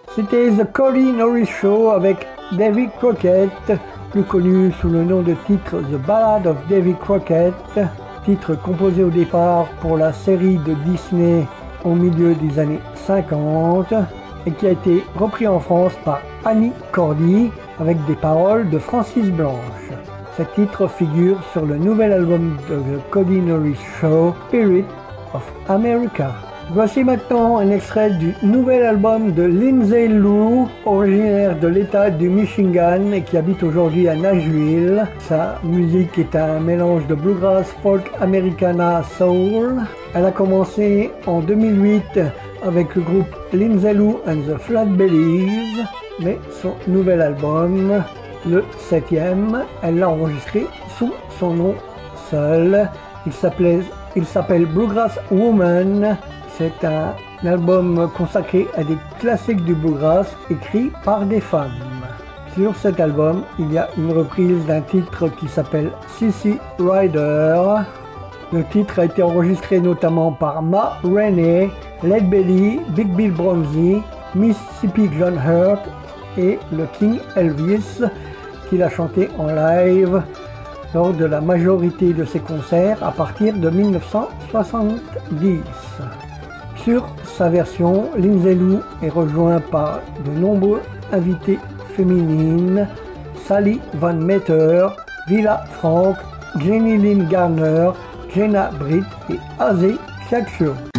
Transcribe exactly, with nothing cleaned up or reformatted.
C'était The Cody Norris Show avec Davy Crockett, plus connu sous le nom de titre The Ballad of Davy Crockett, titre composé au départ pour la série de Disney au milieu des années cinquante et qui a été repris en France par Annie Cordy avec des paroles de Francis Blanche. Ce titre figure sur le nouvel album de The Cody Norris Show, Spirit of America. Voici maintenant un extrait du nouvel album de Lindsay Lou, originaire de l'État du Michigan et qui habite aujourd'hui à Nashville. Sa musique est un mélange de bluegrass, folk, americana, soul. Elle a commencé en deux mille huit avec le groupe Lindsay Lou and the Flatbellies, mais son nouvel album, le septième, elle l'a enregistré sous son nom seul. Il s'appelait, il s'appelle Bluegrass Woman. C'est un album consacré à des classiques du bluegrass écrits par des femmes. Sur cet album, il y a une reprise d'un titre qui s'appelle Sissy Rider. Le titre a été enregistré notamment par Ma Rainey, Lead Belly, Big Bill Bronzy, Mississippi John Hurt et le King Elvis, qui l'a chanté en live lors de la majorité de ses concerts à partir de mille neuf cent soixante-dix. Sur sa version, Lindsay Lou est rejoint par de nombreux invités féminines, Sally Van Meter, Villa Frank, Jenny Lynn Garner, Jenna Britt et Azé Chakshu.